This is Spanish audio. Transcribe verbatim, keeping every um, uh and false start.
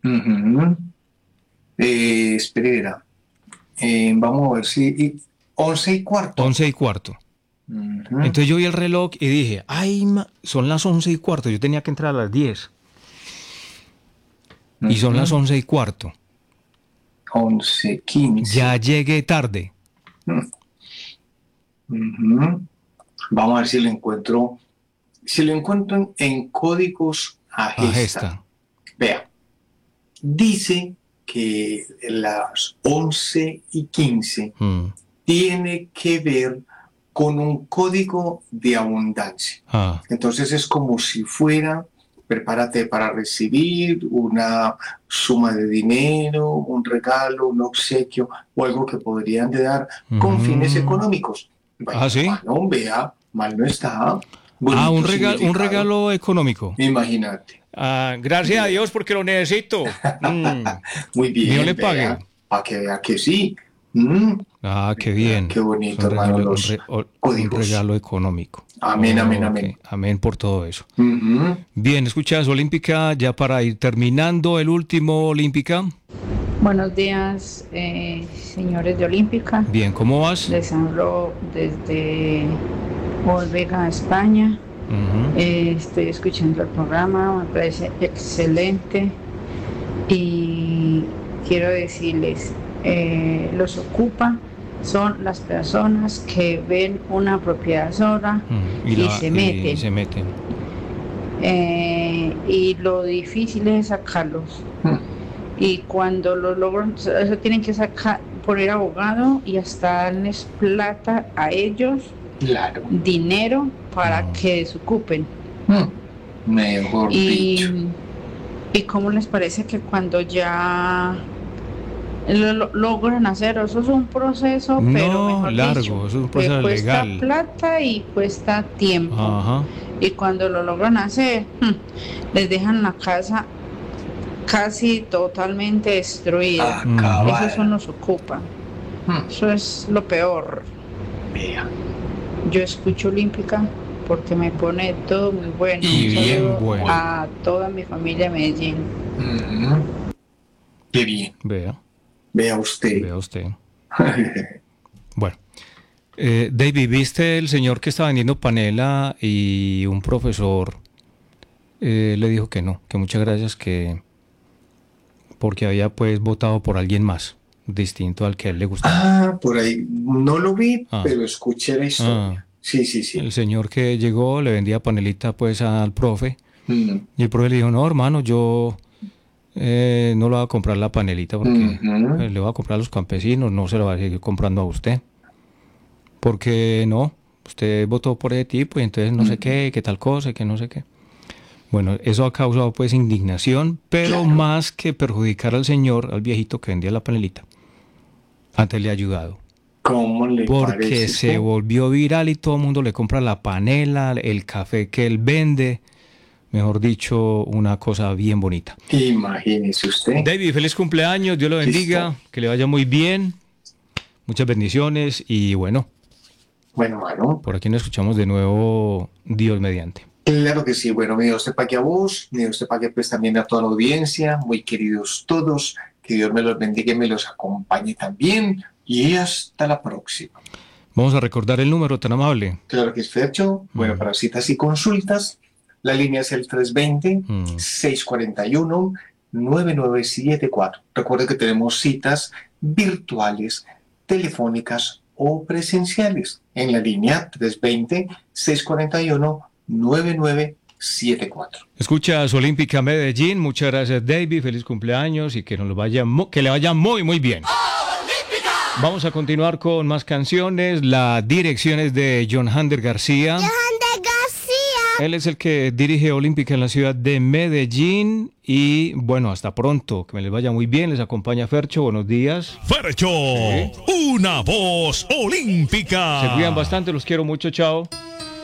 Ujú. Eh, espera, eh, vamos a ver si... y- once y cuarto. Once y cuarto. Ujú, Entonces yo vi el reloj y dije, ay, ma- son las once y cuarto, yo tenía que entrar a las diez. Y son las ujú. once y cuarto. once, quince. Ya llegué tarde. Ujú. Vamos a ver si lo encuentro. Si lo encuentro en, en códigos a A gesta. esta. Vea, dice que las once y quince Mm. tiene que ver con un código de abundancia. Ah. Entonces es como si fuera, prepárate para recibir una suma de dinero, un regalo, un obsequio o algo que podrían de dar con fines Mm. económicos. Ah, Bueno, ¿sí? hermano, vea, mal no está. Ah, un Bonito regalo, un significado. regalo económico. Imagínate. Ah, gracias a Vea. Dios porque lo necesito. Mm. Muy Dios le bien, pague. vea, para que vea que sí. Mm, Ah, qué vea, bien. qué Es bonito, un hermano, regalo, un, los re- o- un códigos. regalo económico. Amén, amén, Oh, ok. amén. Amén por todo eso. Ujú. Bien, escuchas Olímpica, ya para ir terminando el último Olímpica. Buenos días, eh, señores de Olímpica. Bien, ¿cómo vas? Les hablo desde Olvega, España. Ujú. Eh, estoy escuchando el programa, me parece excelente. Y quiero decirles, eh, los ocupa son las personas que ven una propiedad sola Mm, y, y, la- se y meten. se meten. Eh, y lo difícil es sacarlos. Mm. Y cuando lo logran, eso tienen que sacar, poner abogado y hasta darles plata a ellos, Claro. dinero para Mm. que desocupen. Mm. Mejor dicho. Y, y cómo les parece que cuando ya lo, lo- logran hacer, eso es un proceso, pero No, mejor largo, dicho, eso es un que proceso cuesta legal. plata y cuesta tiempo. Ajá. Y cuando lo logran hacer, les dejan la casa casi totalmente destruida. Acabada. Eso nos ocupa. Mm. Eso es lo peor. Vea. Yo escucho Olímpica porque me pone todo muy bueno. Y Un bien saludo bueno. a toda mi familia de Medellín. Ujú. Qué bien. Vea, Vea usted. vea usted. Bueno, eh, David, ¿viste el señor que estaba vendiendo panela y un profesor eh, le dijo que no, que muchas gracias, que porque había pues votado por alguien más, distinto al que a él le gustaba? Ah, por ahí no lo vi, Ah. pero escuché la historia. Ah. Sí, sí, sí. El señor que llegó le vendía panelita pues al profe Mm. y el profe le dijo, no hermano, yo eh, no le voy a comprar la panelita porque Ujú. eh, le voy a comprar a los campesinos, no se lo voy a seguir comprando a usted. Porque no, usted votó por ese tipo y entonces no sé Ujú. qué, qué tal cosa, que no sé qué. Bueno, eso ha causado pues indignación, pero Claro. más que perjudicar al señor, al viejito que vendía la panelita, antes le ha ayudado. ¿Cómo le Porque parece? se usted? volvió viral y todo el mundo le compra la panela, el café que él vende. Mejor dicho, una cosa bien bonita. Imagínese usted. David, feliz cumpleaños, Dios lo bendiga, Listo. que le vaya muy bien, muchas bendiciones y bueno, Bueno, mano. por aquí nos escuchamos de nuevo, Dios mediante. Claro que sí. Bueno, mi Dios te pague a vos, mi Dios te pague pues también a toda la audiencia, muy queridos todos, que Dios me los bendiga y me los acompañe también. Y hasta la próxima. Vamos a recordar el número tan amable. Claro que es Fercho. Bueno, Mm. para citas y consultas, la línea es el tres dos Mm. cero, seis cuatro uno, nueve nueve siete cuatro. Recuerde que tenemos citas virtuales, telefónicas o presenciales en la línea tres dos cero, seis cuatro uno, nueve nueve siete cuatro. Escuchas Olímpica Medellín, muchas gracias David, feliz cumpleaños y que nos lo vaya mu- que le vaya muy muy bien. Vamos a continuar con más canciones. La dirección es de John Hander García. Johan de García. Él es el que dirige Olímpica en la ciudad de Medellín. Y bueno, hasta pronto. Que me les vaya muy bien. Les acompaña Fercho. Buenos días. Fercho, una voz olímpica. Se cuidan bastante. Los quiero mucho. Chao.